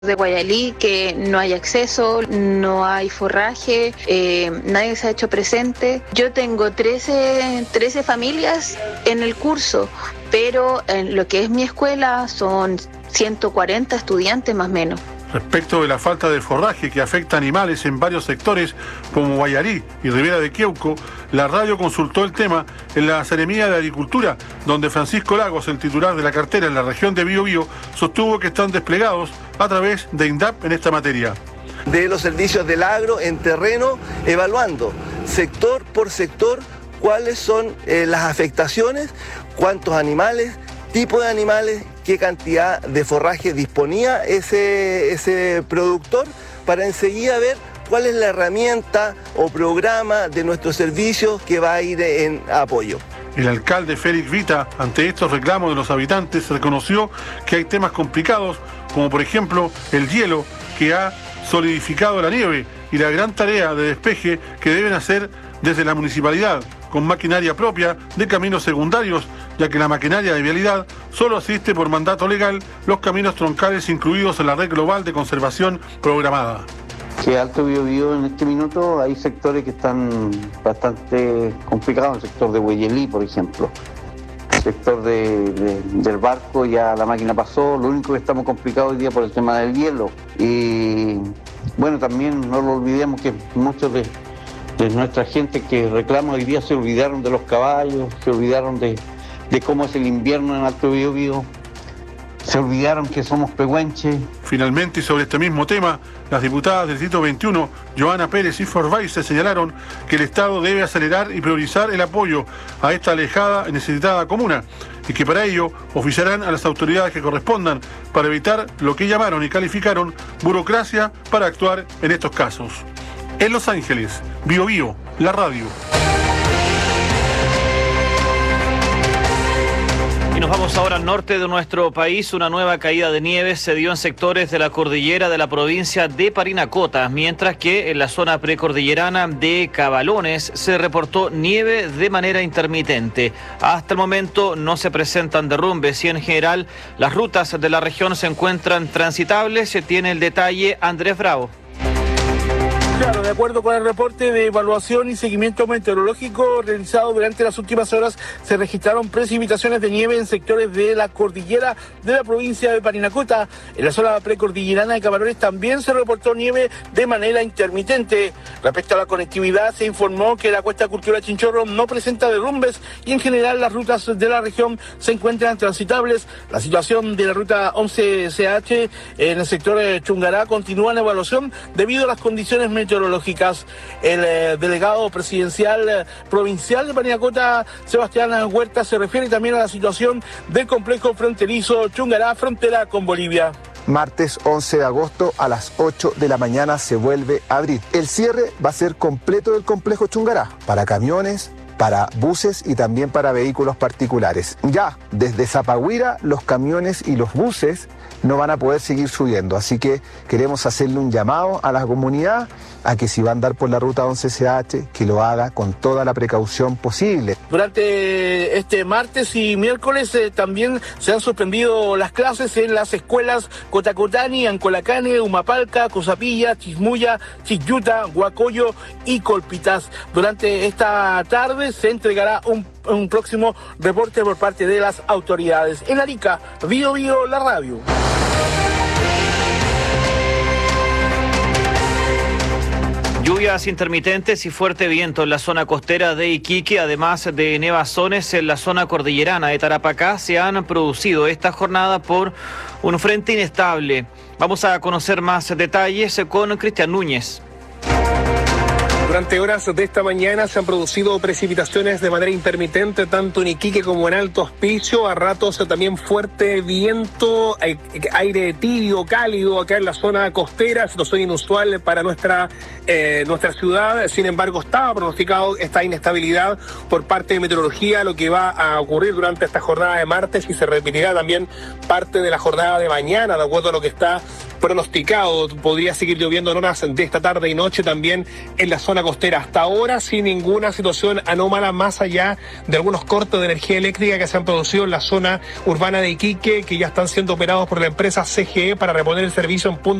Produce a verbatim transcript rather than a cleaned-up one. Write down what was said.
de Guayalí, que no hay acceso, no hay forraje, eh, nadie se ha hecho presente. Yo tengo trece, trece familias en el curso, pero en lo que es mi escuela son ciento cuarenta estudiantes más o menos. Respecto de la falta de forraje que afecta a animales en varios sectores como Guayalí y Ribera de Queuco, la radio consultó el tema en la Seremía de Agricultura, donde Francisco Lagos, el titular de la cartera en la región de Biobío, sostuvo que están desplegados a través de INDAP en esta materia. De los servicios del agro en terreno, evaluando sector por sector cuáles son eh, las afectaciones, cuántos animales, tipo de animales, qué cantidad de forraje disponía ese, ese productor, para enseguida ver cuál es la herramienta o programa de nuestros servicios que va a ir en apoyo. El alcalde Félix Vita, ante estos reclamos de los habitantes, reconoció que hay temas complicados, como por ejemplo el hielo que ha solidificado la nieve y la gran tarea de despeje que deben hacer desde la municipalidad, con maquinaria propia de caminos secundarios, ya que la maquinaria de vialidad solo asiste por mandato legal los caminos troncales incluidos en la red global de conservación programada. Que Alto Biobío en este minuto hay sectores que están bastante complicados, el sector de Guayalí, por ejemplo. El sector de, de, del barco ya la máquina pasó, lo único que estamos complicados hoy día por el tema del hielo. Y bueno, también no lo olvidemos que muchos de, de nuestra gente que reclama hoy día se olvidaron de los caballos, se olvidaron de, de cómo es el invierno en Alto Biobío. Se olvidaron que somos pehuenches. Finalmente, y sobre este mismo tema, las diputadas del Distrito veintiuno, Joana Pérez y Forvaice, señalaron que el Estado debe acelerar y priorizar el apoyo a esta alejada y necesitada comuna, y que para ello oficiarán a las autoridades que correspondan para evitar lo que llamaron y calificaron burocracia para actuar en estos casos. En Los Ángeles, Biobío, la radio. Nos vamos ahora al norte de nuestro país. Una nueva caída de nieve se dio en sectores de la cordillera de la provincia de Parinacota, mientras que en la zona precordillerana de Cabalones se reportó nieve de manera intermitente. Hasta el momento no se presentan derrumbes y en general las rutas de la región se encuentran transitables. Se tiene el detalle Andrés Bravo. Claro, de acuerdo con el reporte de evaluación y seguimiento meteorológico realizado durante las últimas horas, se registraron precipitaciones de nieve en sectores de la cordillera de la provincia de Parinacota. En la zona precordillerana de Cabalones también se reportó nieve de manera intermitente. Respecto a la conectividad, se informó que la cuesta Cultura Chinchorro no presenta derrumbes y en general las rutas de la región se encuentran transitables. La situación de la ruta once C H en el sector de Chungará continúa en evaluación debido a las condiciones meteorológicas. meteorológicas. El eh, delegado presidencial eh, provincial de Parinacota, Sebastián Huerta, se refiere también a la situación del complejo fronterizo Chungará, frontera con Bolivia. Martes once de agosto a las ocho de la mañana se vuelve a abrir. El cierre va a ser completo del complejo Chungará, para camiones, para buses y también para vehículos particulares. Ya desde Zapagüira los camiones y los buses no van a poder seguir subiendo, así que queremos hacerle un llamado a la comunidad a que si va a andar por la ruta once C H, que lo haga con toda la precaución posible. Durante este martes y miércoles eh, también se han suspendido las clases en las escuelas Cotacotani, Ancolacane, Humapalca, Cosapilla, Chismuya, Chisyuta, Huacoyo y Colpitas. Durante esta tarde se entregará un, un próximo reporte por parte de las autoridades. En Arica, Biobío, la radio. Lluvias intermitentes y fuerte viento en la zona costera de Iquique, además de nevazones en la zona cordillerana de Tarapacá, se han producido esta jornada por un frente inestable. Vamos a conocer más detalles con Cristian Núñez. Durante horas de esta mañana se han producido precipitaciones de manera intermitente tanto en Iquique como en Alto Hospicio, a ratos también fuerte viento, aire tibio, cálido acá en la zona costera, situación inusual para nuestra, eh, nuestra ciudad. Sin embargo, estaba pronosticado esta inestabilidad por parte de meteorología, lo que va a ocurrir durante esta jornada de martes y se repetirá también parte de la jornada de mañana, de acuerdo a lo que está pronosticado. Podría seguir lloviendo en horas de esta tarde y noche también en la zona zona costera. Hasta ahora sin ninguna situación anómala más allá de algunos cortes de energía eléctrica que se han producido en la zona urbana de Iquique, que ya están siendo operados por la empresa C G E para reponer el servicio en punto